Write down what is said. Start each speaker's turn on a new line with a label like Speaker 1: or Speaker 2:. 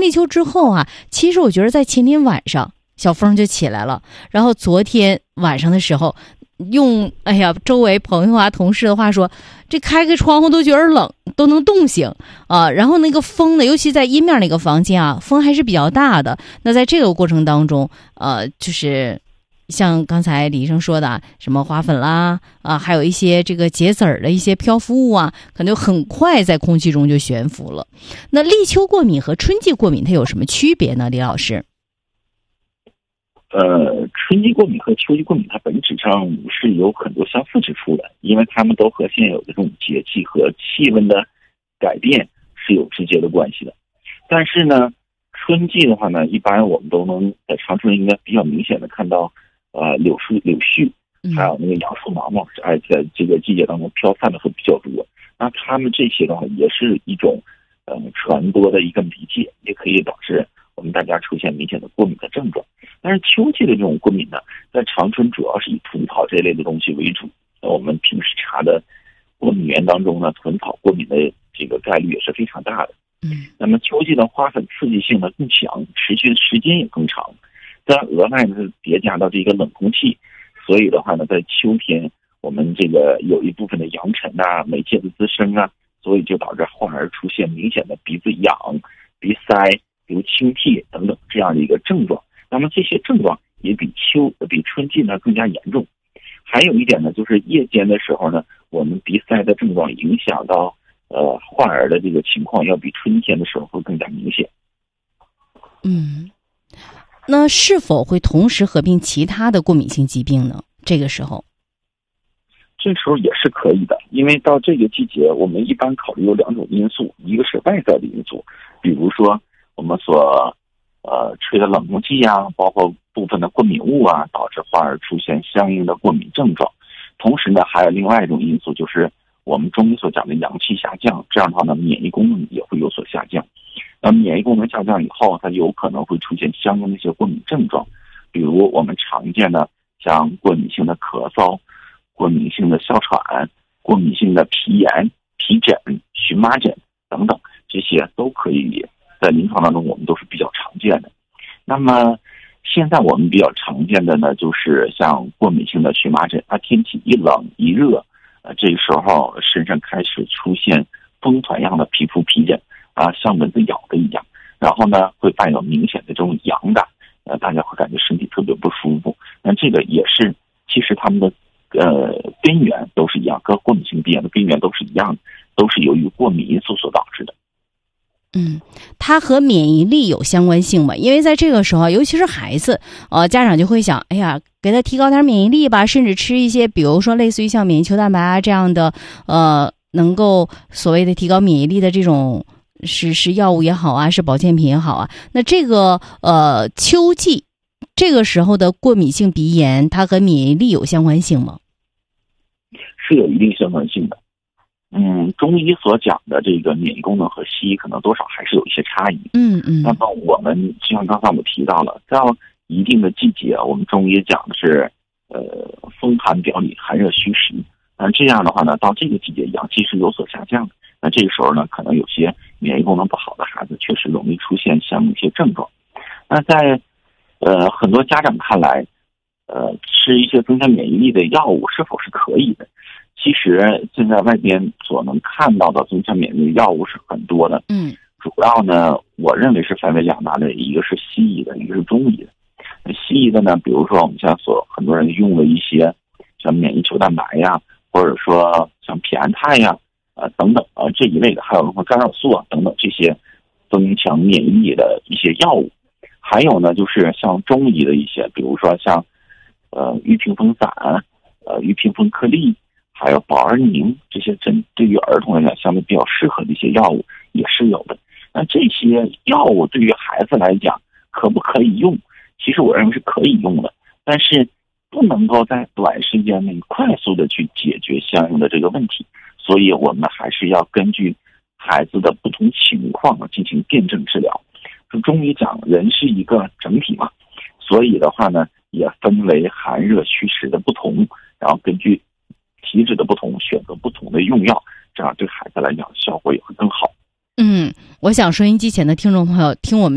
Speaker 1: 立秋之后啊，其实我觉得在前天晚上小风就起来了，然后昨天晚上的时候用周围朋友啊同事的话说，这开个窗户都觉得冷，都能冻醒啊。然后那个风呢，尤其在阴面那个房间啊，风还是比较大的。那在这个过程当中就是像刚才李医生说的什么花粉啦还有一些这个结籽儿的一些漂浮物啊，可能很快在空气中就悬浮了。那立秋过敏和春季过敏它有什么区别呢，李老师？
Speaker 2: 春季过敏和秋季过敏它本质上是有很多相似之处的，因为它们都和现有的这种节气和气温的改变是有直接的关系的。但是呢，春季的话呢，一般我们都能在长春应该比较明显的看到柳絮，还有那个杨树毛毛在这个季节当中飘散的会比较多。那它们这些的话也是一种传播的一个媒介，也可以导致我们大家出现明显的过敏的症状。但是秋季的这种过敏呢，在长春主要是以豚草这类的东西为主。我们平时查的过敏源当中呢，豚草过敏的这个概率也是非常大的。那么秋季的花粉刺激性呢更强，持续的时间也更长，再额外呢叠加到这个冷空气，所以的话呢，在秋天我们这个有一部分的扬尘啊、霉气的滋生啊，所以就导致患儿出现明显的鼻子痒、鼻塞、比如清涕等等这样的一个症状。那么这些症状也比春季呢更加严重。还有一点呢，就是夜间的时候呢，我们鼻塞的症状影响到患儿的这个情况要比春天的时候会更加明显。
Speaker 1: 那是否会同时合并其他的过敏性疾病呢？这个时候
Speaker 2: 也是可以的，因为到这个季节我们一般考虑有两种因素，一个是外在的因素，比如说我们所吹的冷空气啊，包括部分的过敏物啊，导致患儿出现相应的过敏症状。同时呢，还有另外一种因素，就是我们中医所讲的阳气下降，这样的话呢，免疫功能也会有所下降。那免疫功能下降以后，它有可能会出现相应的一些过敏症状，比如我们常见的像过敏性的咳嗽、过敏性的哮喘、过敏性的皮炎、皮疹、荨麻疹等等，这些都可以在临床当中我们都是比较常见的。那么现在我们比较常见的呢，就是像过敏性的荨麻疹，它天气一冷一热，这个时候身上开始出现风团样的皮肤皮疹像蚊子咬的一样，然后呢会伴有明显的这种痒感，大家会感觉身体特别不舒服。那这个也是其实他们的根源都是一样，跟过敏性鼻炎的根源都是一样的，都是由于过敏因素所导致的。
Speaker 1: 它和免疫力有相关性吗？因为在这个时候，尤其是孩子，家长就会想，给他提高点免疫力吧，甚至吃一些，比如说类似于像免疫球蛋白这样的，能够所谓的提高免疫力的这种是药物也好啊，是保健品也好啊。那这个秋季这个时候的过敏性鼻炎，它和免疫力有相关性吗？
Speaker 2: 是有一定相关性的。中医所讲的这个免疫功能和西医可能多少还是有一些差异。那么我们就像刚才我们提到了，到一定的季节，我们中医讲的是风寒表里，寒热虚实。那这样的话呢，到这个季节阳气是有所下降的。那这个时候呢，可能有些免疫功能不好的孩子确实容易出现相应一些症状。那在很多家长看来，吃一些增加免疫力的药物是否是可以的？其实现在外边所能看到的增强免疫力药物是很多的。主要呢，我认为是分为两大类，一个是西医的，一个是中医的。西医的呢，比如说我们像很多人用了一些像免疫球蛋白呀，或者说像皮安泰呀，等等这一类的，还有什么干扰素等等这些增强免疫力的一些药物。还有呢，就是像中医的一些，比如说像玉屏风散、玉屏风颗粒，还有保儿宁，这些对于儿童来讲相对比较适合的一些药物也是有的。那这些药物对于孩子来讲可不可以用？其实我认为是可以用的，但是不能够在短时间内快速的去解决相应的这个问题，所以我们还是要根据孩子的不同情况进行辩证治疗。中医讲人是一个整体嘛，所以的话呢，也分为寒热虚实的不同，然后根据体质的不同选择不同的用药，这样对孩子来讲效果也会更好。
Speaker 1: 我想收音机前的听众朋友听我们